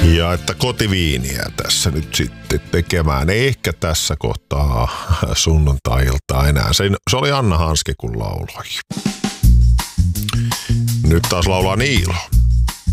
Ja että kotiviiniä tässä nyt sitten tekemään. Ehkä tässä kohtaa sunnuntai-iltaa enää. Se oli Anna Hanske, kun lauloi. Nyt taas laulaa Niilo.